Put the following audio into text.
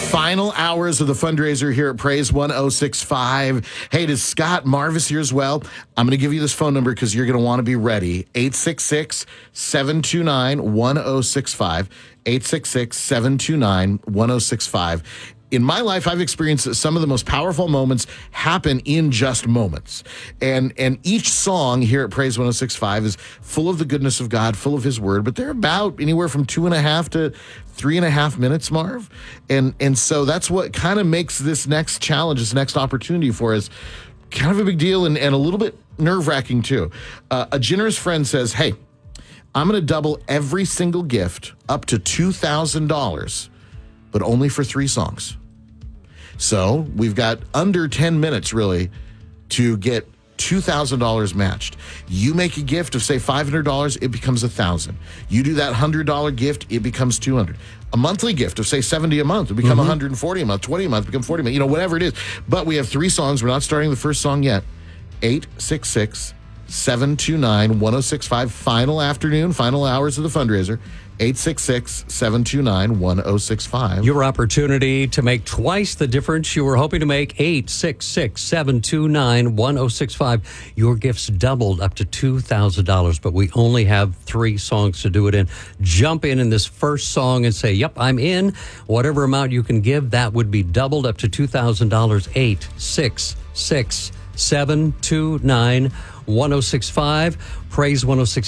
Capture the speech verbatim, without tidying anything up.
Final hours of the fundraiser here at Praise one oh six point five. Hey, it is Scott Marvis here as well. I'm going to give you this phone number because you're going to want to be ready. eight six six, seven two nine, one oh six five. eight six six, seven two nine, one oh six five. In my life, I've experienced that some of the most powerful moments happen in just moments. And and each song here at Praise one oh six point five is full of the goodness of God, full of his word, but they're about anywhere from two and a half to three and a half minutes, Marv. And, and so that's what kind of makes this next challenge, this next opportunity for us kind of a big deal and, and a little bit nerve-wracking too. Uh, a generous friend says, hey, I'm going to double every single gift up to two thousand dollars, but only for three songs. So we've got under ten minutes, really, to get two thousand dollars matched. You make a gift of, say, five hundred dollars, it becomes one thousand dollars. You do that one hundred dollars gift, it becomes two hundred dollars. A monthly gift of, say, seventy dollars a month, it become mm-hmm. one hundred forty dollars a month, twenty dollars a month, become forty dollars a month, you know, whatever it is. But we have three songs. We're not starting the first song yet. eight six six, seven two nine, one oh six five. Final afternoon, final hours of the fundraiser. eight six six, seven two nine, one oh six five. Your opportunity to make twice the difference you were hoping to make. eight six six, seven two nine, one oh six five. Your gifts doubled up to two thousand dollars, but we only have three songs to do it in. Jump in in this first song and say, yep, I'm in. Whatever amount you can give, that would be doubled up to two thousand dollars. eight six six, seven two nine, one oh six five. Praise one oh six